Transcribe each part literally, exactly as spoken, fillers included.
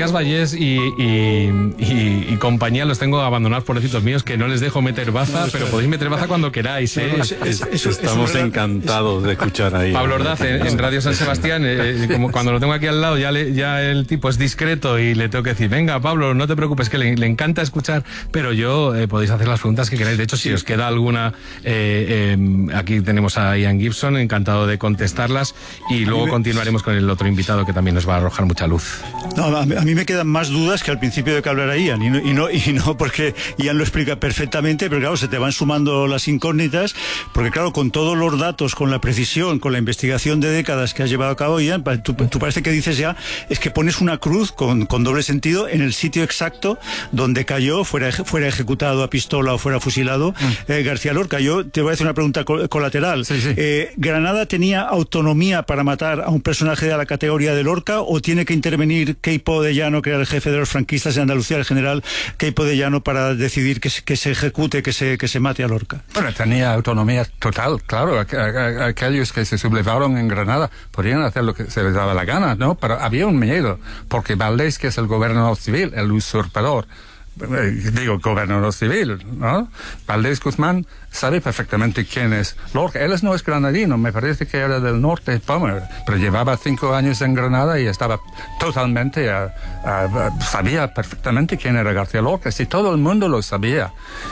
Matías Vallés y, y, y, y compañía los tengo abandonados, pobrecitos míos, que no les dejo meter baza, pero podéis meter baza cuando queráis, ¿eh? Es, es, es, Estamos es encantados de escuchar ahí. Pablo Ordaz, en, en Radio San Sebastián, eh, como cuando lo tengo aquí al lado, ya, le, ya el tipo es discreto y le tengo que decir, venga, Pablo, no te preocupes, que le, le encanta escuchar, pero yo eh, podéis hacer las preguntas que queráis. De hecho, si os queda alguna, eh, eh, aquí tenemos a Ian Gibson, encantado de contestarlas, y luego continuaremos con el otro invitado que también nos va a arrojar mucha luz. No, a mí me quedan más dudas que al principio de que hablara Ian, y no, y no, y no porque Ian lo explica perfectamente, pero claro, se te van sumando las incógnitas, porque claro, con todos los datos, con la precisión, con la investigación de décadas que has llevado a cabo, Ian, tú, tú parece que dices ya, es que pones una cruz con, con doble sentido en el sitio exacto donde cayó, fuera, fuera ejecutado a pistola o fuera fusilado, mm. eh, García Lorca. Yo te voy a hacer una pregunta col colateral. Sí, sí. Eh, ¿Granada tenía autonomía para matar a un personaje de la categoría de Lorca, o tiene que intervenir Queipo de Llano, que era el jefe de los franquistas en Andalucía, el general Queipo de Llano, para decidir que se, que se ejecute, que se, que se mate a Lorca? Bueno, tenía autonomía total, claro. Aquellos que se sublevaron en Granada podían hacer lo que se les daba la gana, ¿no? Pero había un miedo, porque Valdés, que es el gobernador civil, el usurpador, digo, gobernador civil, ¿no? Valdés Guzmán sabe perfectamente quién es Lorca. Él no es granadino, me parece que era del norte, Pomer, pero llevaba cinco años en Granada y estaba totalmente, a, a, a, sabía perfectamente quién era García Lorca, si todo el mundo lo sabía.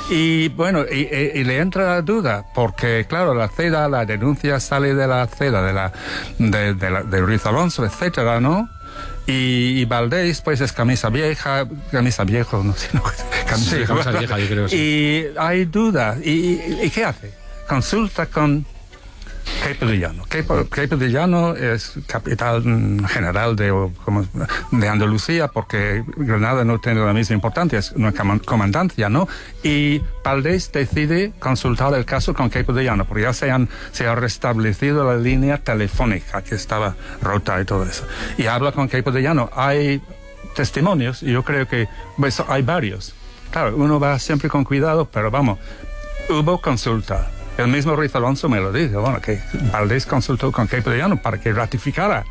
Y bueno, y, y, y le entra la duda, porque claro, la CEDA, la denuncia sale de la CEDA, de la, de, de, la, de Ruiz Alonso, etcétera, ¿no? Y, y Valdés, pues es camisa vieja, camisa viejo, no sé, no, camisa, sí, vieja, camisa vieja, yo creo. Sí. Y hay duda. ¿Y, y, y qué hace? Consulta con Queipo de Llano. Queipo, Queipo de Llano es capital general de, como, de Andalucía, porque Granada no tiene la misma importancia, es una comandancia, ¿no? Y Valdés decide consultar el caso con Queipo de Llano, porque ya se, han, se ha restablecido la línea telefónica que estaba rota y todo eso. Y habla con Queipo de Llano. Hay testimonios, y yo creo que pues, hay varios. Claro, uno va siempre con cuidado, pero vamos, hubo consulta. El mismo Ruiz Alonso me lo dijo, bueno, que Valdés consultó con Queipo de Llano para que ratificara.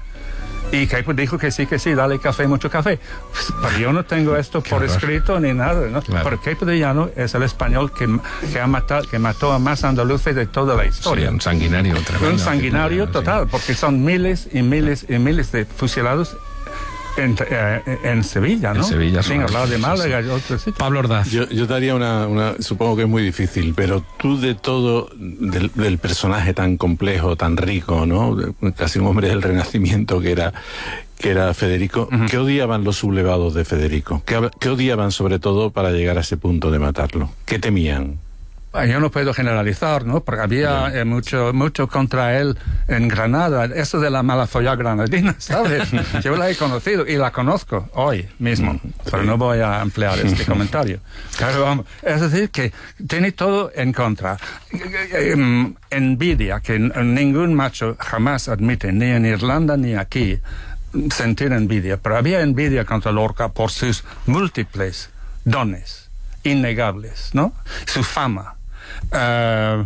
Y Queipo dijo que sí, que sí, dale café, mucho café. Pero yo no tengo esto por horror. escrito ni nada, ¿no? Claro. Pero Queipo de Llano es el español que, que, ha matado, que mató a más andaluces de toda la historia. Sí, un sanguinario tremendo. Un sanguinario total, sí. Porque son miles y miles y miles de fusilados En, eh, en Sevilla, ¿no? En Sevilla, sin hablar de Málaga y otros sitios. Pablo Ordaz. Yo, yo daría una, una, supongo que es muy difícil, pero tú de todo, del, del personaje tan complejo, tan rico, ¿no? Casi un hombre del Renacimiento que era, que era Federico, uh-huh. ¿Qué odiaban los sublevados de Federico? ¿Qué, ¿Qué odiaban sobre todo para llegar a ese punto de matarlo? ¿Qué temían? Yo no puedo generalizar, ¿no? Porque había eh, mucho mucho contra él en Granada. Eso de la mala folla granadina, ¿sabes? Yo la he conocido y la conozco hoy mismo, sí. Pero no voy a emplear este comentario. Pero vamos, es decir, que tiene todo en contra. Envidia, que ningún macho jamás admite, ni en Irlanda ni aquí, sentir envidia. Pero había envidia contra Lorca por sus múltiples dones innegables, ¿no? Su fama. Uh,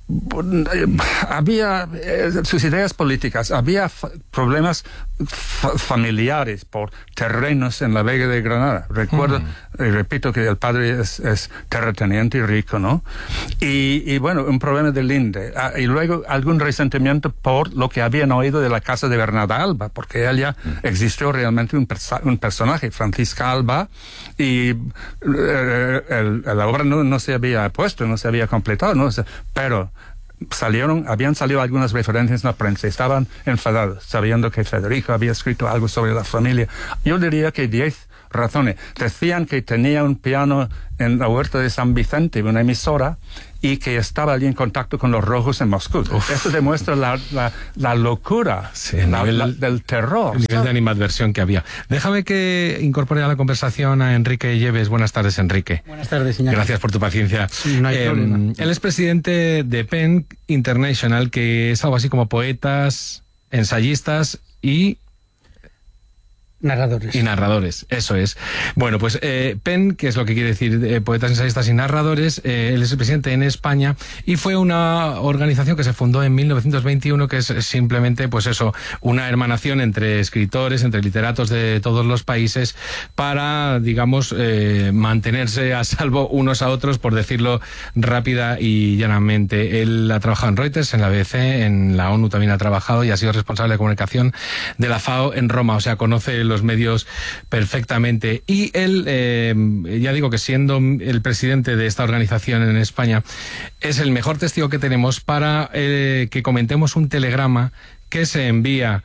había eh, sus ideas políticas, había problemas familiares por terrenos en la Vega de Granada. Recuerdo, mm. y repito que el padre es, es terrateniente y rico, ¿no? Y, y bueno, un problema de linde. Ah, y luego algún resentimiento por lo que habían oído de la casa de Bernarda Alba, porque ella mm. existió realmente un, perso un personaje, Francisca Alba, y eh, el, la obra no, no se había puesto, no se había completado, ¿no? Pero salieron, habían salido algunas referencias en la prensa, estaban enfadados, sabiendo que Federico había escrito algo sobre la familia. Yo diría que diez razones. Decían que tenía un piano en la huerta de San Vicente, una emisora, y que estaba allí en contacto con los rojos en Moscú. Uf. Eso demuestra la, la, la locura, sí, la, nivel, la, del terror. El nivel ¿sabes? De animadversión que había. Déjame que incorpore a la conversación a Enrique Lleves. Buenas tardes, Enrique. Buenas tardes, señor. Gracias por tu paciencia. Sí, no hay eh, problema. Él es presidente de PEN International, que es algo así como poetas, ensayistas y... narradores. Y narradores, eso es. Bueno, pues eh, P E N, que es lo que quiere decir eh, Poetas, Ensayistas y Narradores, eh, él es el presidente en España y fue una organización que se fundó en mil novecientos veintiuno, que es simplemente, pues eso, una hermanación entre escritores, entre literatos de todos los países para, digamos, eh, mantenerse a salvo unos a otros, por decirlo rápida y llanamente. Él ha trabajado en Reuters, en la B B C, en la ONU también ha trabajado y ha sido responsable de comunicación de la FAO en Roma, o sea, conoce los medios perfectamente. Y él, eh, ya digo que siendo el presidente de esta organización en España, es el mejor testigo que tenemos para eh, que comentemos un telegrama que se envía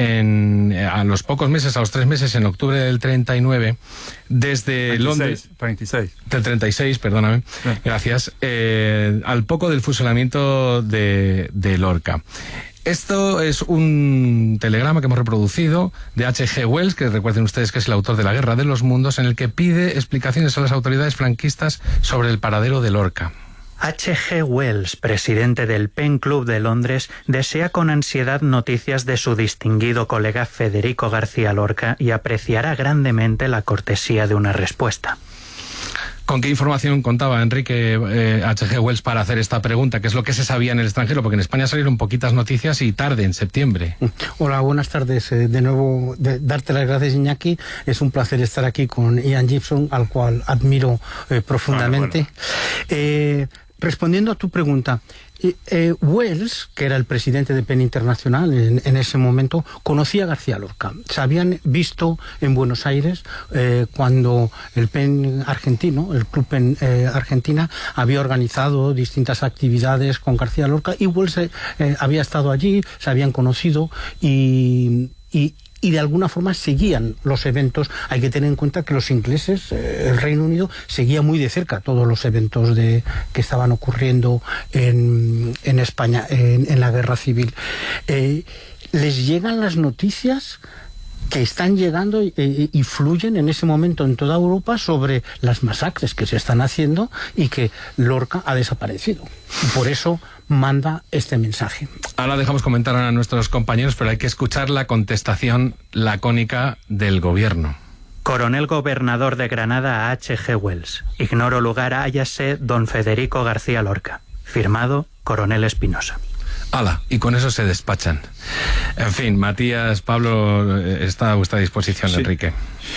en, a los pocos meses, a los tres meses, en octubre del treinta y nueve, desde treinta y seis, Londres... treinta y seis. Del treinta y seis, perdóname. Sí. Gracias. Eh, al poco del fusilamiento de, de Lorca. Esto es un telegrama que hemos reproducido de H G Wells, que recuerden ustedes que es el autor de La Guerra de los Mundos, en el que pide explicaciones a las autoridades franquistas sobre el paradero de Lorca. H G Wells, presidente del Pen Club de Londres, desea con ansiedad noticias de su distinguido colega Federico García Lorca y apreciará grandemente la cortesía de una respuesta. ¿Con qué información contaba Enrique eh, H G Wells para hacer esta pregunta? ¿Qué es lo que se sabía en el extranjero? Porque en España salieron poquitas noticias y tarde, en septiembre. Hola, buenas tardes. Eh, de nuevo, de, darte las gracias, Iñaki. Es un placer estar aquí con Ian Gibson, al cual admiro eh, profundamente. Bueno, bueno. Eh, respondiendo a tu pregunta, Eh, eh, Wells, que era el presidente de P E N Internacional en, en ese momento, conocía a García Lorca. Se habían visto en Buenos Aires eh, cuando el P E N argentino, el Club P E N eh, Argentina, había organizado distintas actividades con García Lorca, y Wells eh, eh, había estado allí, se habían conocido y... y y de alguna forma seguían los eventos. Hay que tener en cuenta que los ingleses, eh, el Reino Unido, seguía muy de cerca todos los eventos de, que estaban ocurriendo en, en España, en, en la guerra civil. Eh, les llegan las noticias que están llegando y, y, y fluyen en ese momento en toda Europa sobre las masacres que se están haciendo y que Lorca ha desaparecido. Y por eso manda este mensaje. Ahora dejamos comentar a nuestros compañeros, pero hay que escuchar la contestación lacónica del gobierno. Coronel Gobernador de Granada a H G Wells. Ignoro lugar, hállase don Federico García Lorca. Firmado Coronel Espinosa. Ala, y con eso se despachan. En fin, Matías, Pablo, está a vuestra disposición, sí. Enrique.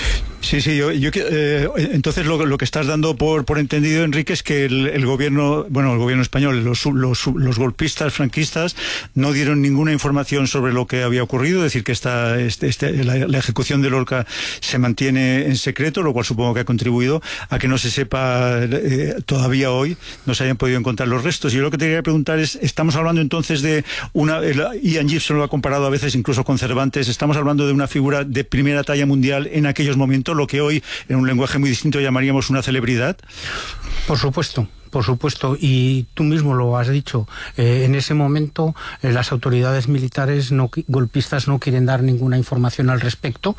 Sí, sí, yo, yo eh, entonces lo, lo que estás dando por, por entendido, Enrique, es que el, el gobierno, bueno, el gobierno español, los, los, los golpistas franquistas no dieron ninguna información sobre lo que había ocurrido, es decir, que esta, este, este, la, la ejecución de Lorca se mantiene en secreto, lo cual supongo que ha contribuido a que no se sepa eh, todavía hoy, no se hayan podido encontrar los restos. Y yo lo que te quería preguntar es, estamos hablando entonces de una, el, Ian Gibson lo ha comparado a veces incluso con Cervantes, estamos hablando de una figura de primera talla mundial en aquellos momentos, lo que hoy, en un lenguaje muy distinto, llamaríamos una celebridad. Por supuesto. Por supuesto, y tú mismo lo has dicho, eh, en ese momento eh, las autoridades militares no, golpistas no quieren dar ninguna información al respecto,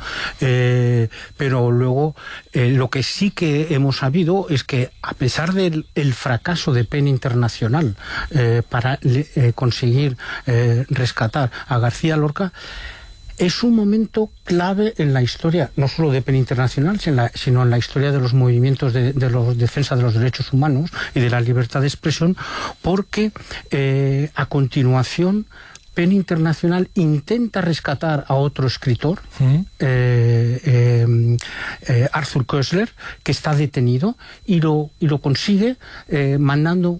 eh, pero luego eh, lo que sí que hemos sabido es que a pesar del el fracaso de P E N Internacional eh, para eh, conseguir eh, rescatar a García Lorca, es un momento clave en la historia, no solo de P E N Internacional, sino en la historia de los movimientos de, de los defensa de los derechos humanos y de la libertad de expresión, porque eh, a continuación P E N Internacional intenta rescatar a otro escritor, ¿sí? eh, eh, eh, Arthur Koestler, que está detenido, y lo, y lo consigue eh, mandando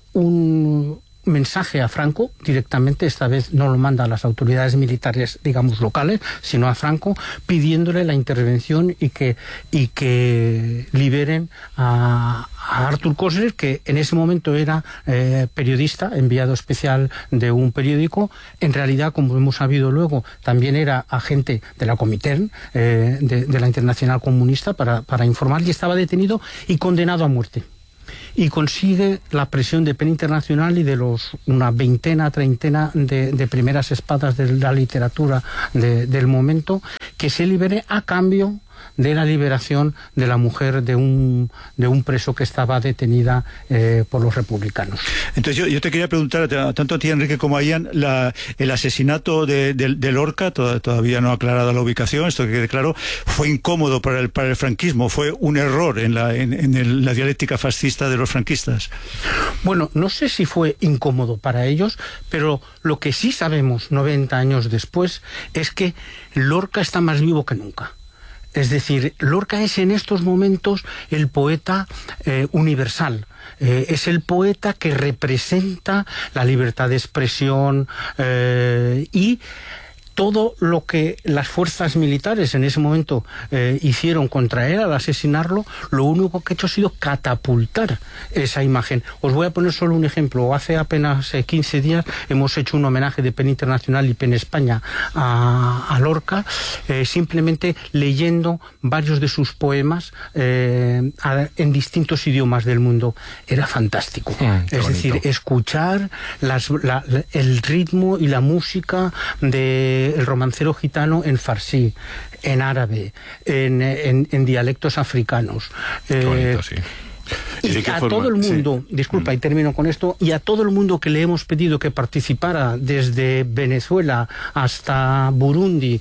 un mensaje a Franco directamente. Esta vez no lo manda a las autoridades militares, digamos, locales, sino a Franco, pidiéndole la intervención y que, y que liberen a, a Arthur Koestler, que en ese momento era eh, periodista, enviado especial de un periódico. En realidad, como hemos sabido luego, también era agente de la Comintern, eh, de, de la Internacional Comunista, para, para informar, y estaba detenido y condenado a muerte. Y consigue la presión de P E N Internacional y de los una veintena, treintena de, de primeras espadas de la literatura de, del momento, que se libere a cambio de la liberación de la mujer de un, de un preso que estaba detenida eh, por los republicanos. Entonces yo, yo te quería preguntar, tanto a ti, Enrique, como a Ian, la, el asesinato de, de, de Lorca, to, todavía no aclarada la ubicación, esto que quede claro, fue incómodo para el, para el franquismo, fue un error en la, en, en el, la dialéctica fascista de los franquistas. Bueno, no sé si fue incómodo para ellos, pero lo que sí sabemos noventa años después es que Lorca está más vivo que nunca. Es decir, Lorca es en estos momentos el poeta eh, universal. Eh, es el poeta que representa la libertad de expresión eh, y todo lo que las fuerzas militares en ese momento eh, hicieron contra él al asesinarlo, lo único que ha hecho ha sido catapultar esa imagen. Os voy a poner solo un ejemplo. Hace apenas eh, quince días hemos hecho un homenaje de PEN Internacional y PEN España a, a Lorca, eh, simplemente leyendo varios de sus poemas eh, a, en distintos idiomas del mundo. Era fantástico. Mm, es bonito. Decir, escuchar las, la, la, el ritmo y la música de el romancero gitano en farsí, en árabe, en, en, en dialectos africanos. Qué bonito, sí. Y, y a forma? todo el mundo, sí. disculpa, y termino con esto, y a todo el mundo que le hemos pedido que participara desde Venezuela hasta Burundi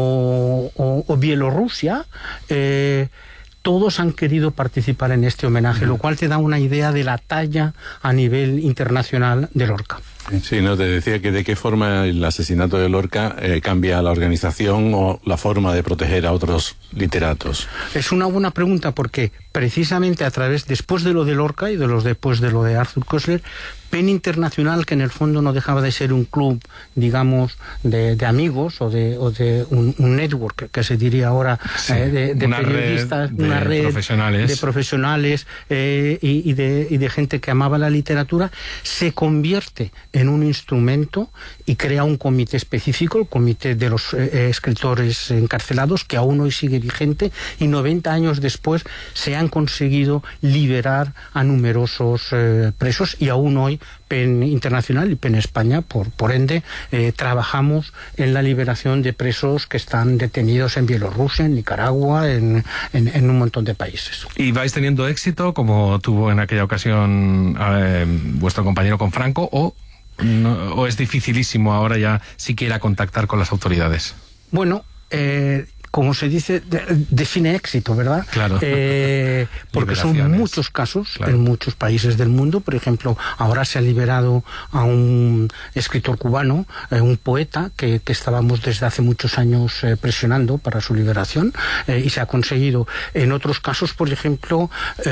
o, o, o Bielorrusia, eh, todos han querido participar en este homenaje, lo cual te da una idea de la talla a nivel internacional de Lorca. Sí, no, te decía que de qué forma el asesinato de Lorca eh, cambia la organización o la forma de proteger a otros literatos. Es una buena pregunta porque precisamente a través, después de lo de Lorca y de los después de lo de Arthur Koestler, PEN Internacional, que en el fondo no dejaba de ser un club, digamos, de, de amigos o de, o de un, un network, que se diría ahora, sí, eh, de, de una periodistas, red de una red profesionales, de, profesionales eh, y, y, de, y de gente que amaba la literatura, se convierte en un instrumento y crea un comité específico, el comité de los eh, escritores encarcelados, que aún hoy sigue vigente, y noventa años después se han conseguido liberar a numerosos eh, presos, y aún hoy PEN Internacional y PEN España, por, por ende, eh, trabajamos en la liberación de presos que están detenidos en Bielorrusia, en Nicaragua, en, en, en un montón de países. ¿Y vais teniendo éxito, como tuvo en aquella ocasión eh, vuestro compañero con Franco, o, no, o es dificilísimo ahora ya siquiera contactar con las autoridades? Bueno, eh... como se dice, de, define éxito, ¿verdad? Claro. Eh, porque son muchos casos, claro, en muchos países del mundo. Por ejemplo, ahora se ha liberado a un escritor cubano, eh, un poeta, que, que estábamos desde hace muchos años eh, presionando para su liberación, eh, y se ha conseguido. En otros casos, por ejemplo,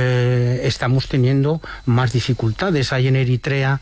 eh, estamos teniendo más dificultades. Hay en Eritrea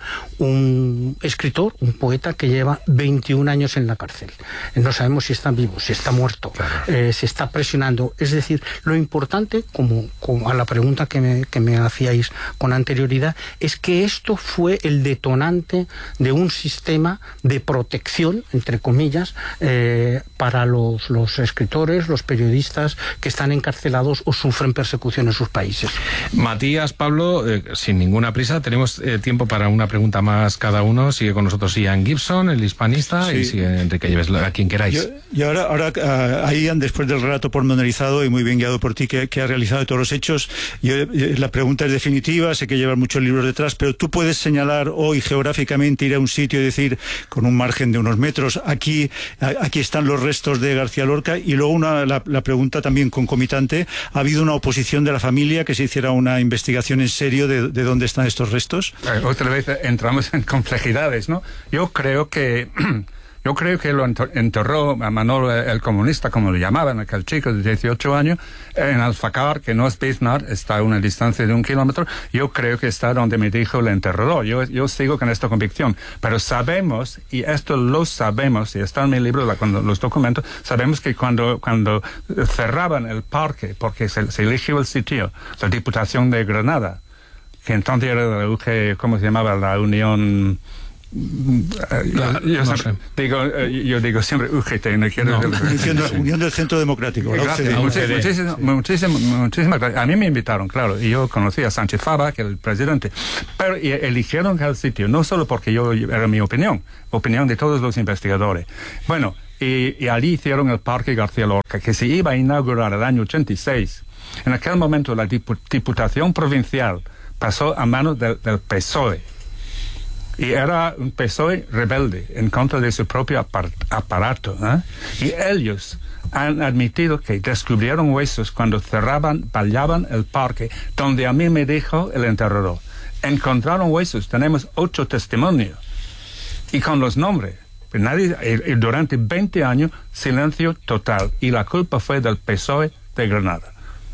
un escritor, un poeta, que lleva veintiún años en la cárcel. No sabemos si está vivo, si está muerto. Claro. Eh, se está presionando. Es decir, lo importante, como, como a la pregunta que me, que me hacíais con anterioridad, es que esto fue el detonante de un sistema de protección, entre comillas, eh, para los, los escritores, los periodistas que están encarcelados o sufren persecución en sus países. Matías, Pablo, eh, sin ninguna prisa, tenemos eh, tiempo para una pregunta más cada uno. Sigue con nosotros Ian Gibson, el hispanista, sí, y sigue Enrique Lleves, a quien queráis. Yo, y ahora, ahora uh, ahí después del relato pormenorizado y muy bien guiado por ti que, que ha realizado todos los hechos, yo, la pregunta es definitiva, sé que llevan muchos libros detrás, pero tú puedes señalar hoy geográficamente, ir a un sitio y decir, con un margen de unos metros, aquí, aquí están los restos de García Lorca, y luego una, la, la pregunta también concomitante, ¿ha habido una oposición de la familia que se hiciera una investigación en serio de, de dónde están estos restos? Eh, otra vez entramos en complejidades, ¿no? Yo creo que Yo creo que lo enterró a Manolo el comunista, como lo llamaban, aquel chico de dieciocho años, en Alfacar, que no es Biznar, está a una distancia de un kilómetro. Yo creo que está donde me dijo le enterró. Yo, yo sigo con esta convicción. Pero sabemos, y esto lo sabemos, y está en mi libro, la, cuando, los documentos, sabemos que cuando, cuando cerraban el parque, porque se, se eligió el sitio, la Diputación de Granada, que entonces era la U G, ¿cómo se llamaba? La Unión... La, yo, no siempre, sé. digo, yo digo siempre U G T, no quiero... No, Unión, del, Unión del Centro Democrático. Gracias, muchísimas, muchísimas, muchísimas gracias. A mí me invitaron, claro, y yo conocí a Sánchez Faba, que era el presidente, pero y eligieron el sitio, no solo porque yo era mi opinión, opinión de todos los investigadores. Bueno, y, y allí hicieron el Parque García Lorca, que se iba a inaugurar el año ochenta y seis. En aquel momento la Diputación Provincial pasó a manos del, del P S O E. Y era un P S O E rebelde en contra de su propio aparato, ¿eh? Y ellos han admitido que descubrieron huesos cuando cerraban, vallaban el parque, donde a mí me dijo el enterrador: encontraron huesos, tenemos ocho testimonios. Y con los nombres. Nadie, y durante veinte años, silencio total. Y la culpa fue del P S O E de Granada.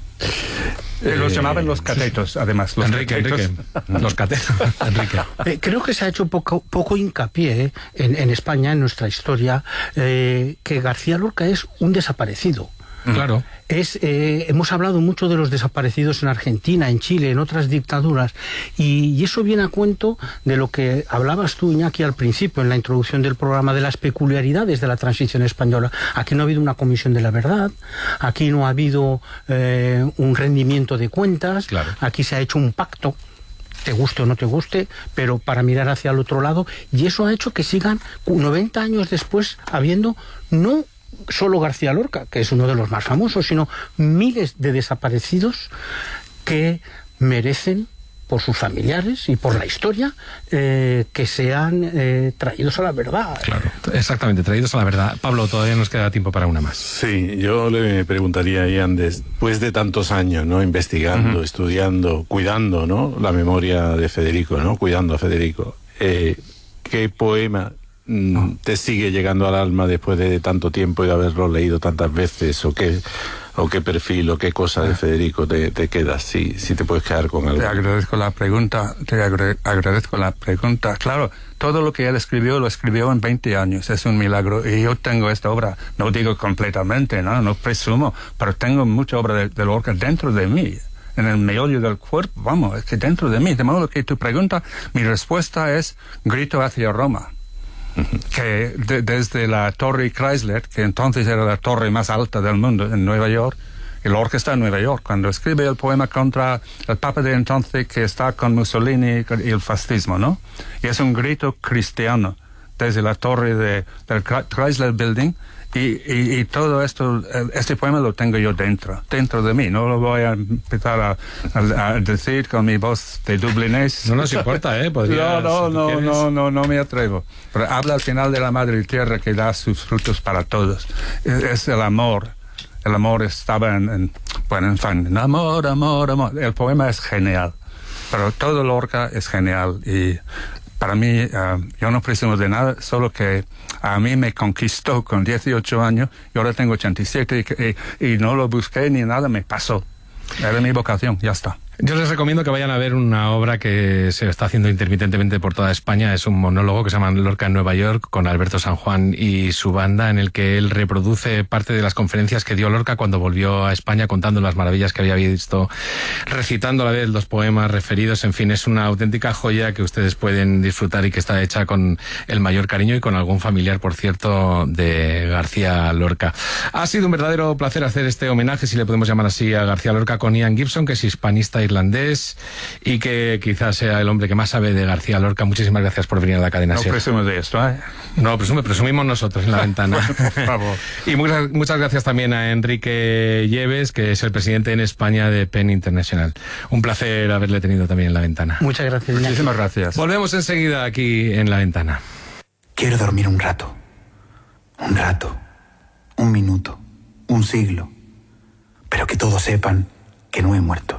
Eh, los llamaban los catetos, además. Los Enrique, catetos. Enrique. Los catetos. Enrique. Eh, creo que se ha hecho poco, poco hincapié eh, en, en España, en nuestra historia, eh, que García Lorca es un desaparecido. Claro. Es, eh, hemos hablado mucho de los desaparecidos en Argentina, en Chile, en otras dictaduras, y, y eso viene a cuento de lo que hablabas tú, Iñaki, al principio, en la introducción del programa, de las peculiaridades de la transición española. Aquí no ha habido una comisión de la verdad, aquí no ha habido eh, un rendimiento de cuentas, claro. Aquí se ha hecho un pacto, te guste o no te guste, pero para mirar hacia el otro lado, y eso ha hecho que sigan noventa años después habiendo no solo García Lorca, que es uno de los más famosos, sino miles de desaparecidos que merecen, por sus familiares y por la historia, eh, que sean eh, traídos a la verdad. Claro, exactamente, traídos a la verdad. Pablo, todavía nos queda tiempo para una más. Sí, yo le preguntaría a Ian, después de tantos años, ¿no? Investigando, uh-huh. estudiando, cuidando, ¿no? La memoria de Federico, ¿no? Cuidando a Federico. Eh, ¿Qué poema te sigue llegando al alma después de tanto tiempo y de haberlo leído tantas veces? ¿O qué, o qué perfil o qué cosa de Federico te, te quedas? Si, si te puedes quedar con algo. Te agradezco la pregunta, te agre- agradezco la pregunta. Claro, todo lo que él escribió, lo escribió en veinte años, es un milagro. Y yo tengo esta obra, no digo completamente, no, no presumo, pero tengo mucha obra de, de Lorca dentro de mí. En el meollo del cuerpo, vamos, es que dentro de mí. De modo que tu pregunta, mi respuesta es Grito hacia Roma. Que de, desde la Torre Chrysler, que entonces era la torre más alta del mundo en Nueva York, y Lorca está en Nueva York, cuando escribe el poema contra el Papa de entonces, que está con Mussolini y el fascismo, ¿no? Y es un grito cristiano desde la torre de, del Chrysler Building, y, y, y todo esto, este poema lo tengo yo dentro, dentro de mí. No lo voy a empezar a, a, a decir con mi voz de dublinés. No nos importa, ¿eh? Podrías, no, no, si no, no, no, no me atrevo. Pero habla al final de la madre tierra que da sus frutos para todos. Es, es el amor. El amor estaba en, en bueno, en fin, amor, amor, amor. El poema es genial. Pero todo Lorca es genial. Y para mí, uh, yo no presumo de nada, solo que a mí me conquistó con dieciocho años, y ahora tengo ochenta y siete, y, y, y no lo busqué ni nada, me pasó. Era mi vocación, ya está. Yo les recomiendo que vayan a ver una obra que se está haciendo intermitentemente por toda España. Es un monólogo que se llama Lorca en Nueva York, con Alberto San Juan y su banda, en el que él reproduce parte de las conferencias que dio Lorca cuando volvió a España, contando las maravillas que había visto, recitando a la vez los poemas referidos. En fin, es una auténtica joya que ustedes pueden disfrutar y que está hecha con el mayor cariño y con algún familiar, por cierto, de García Lorca. Ha sido un verdadero placer hacer este homenaje, si le podemos llamar así, a García Lorca, con Ian Gibson, que es hispanista irlandés y que quizás sea el hombre que más sabe de García Lorca. Muchísimas gracias por venir a la cadena. No presumo de esto, ¿eh? No, presume, presumimos nosotros en la ventana. Por favor. Y muchas, muchas gracias también a Enrique Lleves, que es el presidente en España de PEN International. Un placer haberle tenido también en la ventana. Muchas gracias. Muchísimas gracias. Volvemos enseguida aquí en la ventana. Quiero dormir un rato. Un rato. Un minuto. Un siglo. Pero que todos sepan que no he muerto.